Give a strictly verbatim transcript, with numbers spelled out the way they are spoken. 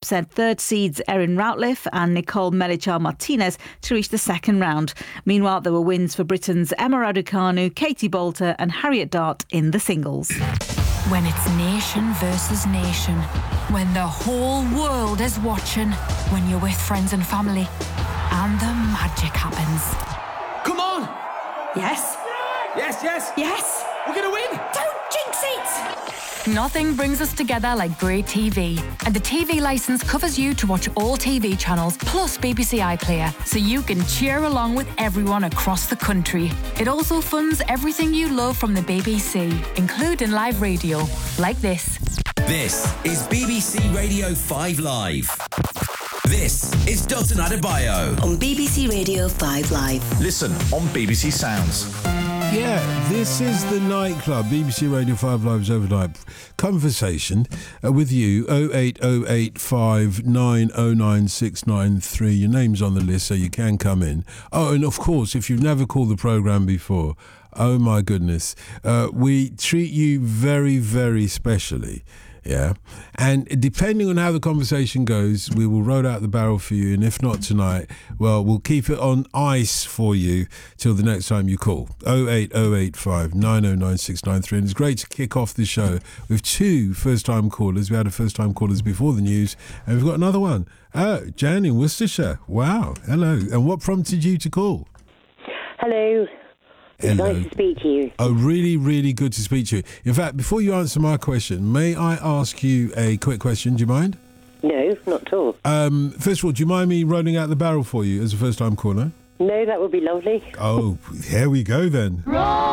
sent third seeds Erin Routliffe and Nicole Melichar-Martinez to reach the second round. Meanwhile, there were wins for Britain's Emma Raducanu, Katie Bolter and Harriet Dart in the singles. When it's nation versus nation, when the whole world is watching, when you're with friends and family, and the magic happens. Come on! Yes? Yes, yes! Yes! We're gonna win! Don't jinx it! Nothing brings us together like great T V. And the T V licence covers you to watch all T V channels plus B B C iPlayer, so you can cheer along with everyone across the country. It also funds everything you love from the B B C, including live radio, like this. This is B B C Radio five Live. This is Dalton Adebayo on B B C Radio five Live. Listen on B B C Sounds. Yeah, this is the nightclub, B B C Radio five Live's overnight conversation uh, with you, oh eight oh eight five nine oh nine six nine three. Your name's on the list, so you can come in. Oh, and of course, if you've never called the programme before, oh my goodness, uh, we treat you very, very specially. Yeah, and depending on how the conversation goes, we will roll out the barrel for you, and if not tonight, well, we'll keep it on ice for you till the next time you call. oh eight oh eight five nine oh nine six nine three. And it's great to kick off the show with two first-time callers. We had a first-time callers before the news, and we've got another one. Oh, Jan in Worcestershire. Wow, hello. And what prompted you to call? Hello. It's Hello. nice to speak to you. Oh, really, really good to speak to you. In fact, before you answer my question, may I ask you a quick question? Do you mind? No, not at all. Um, first of all, do you mind me rolling out the barrel for you as a first-time caller? No, that would be lovely. Oh, here we go then.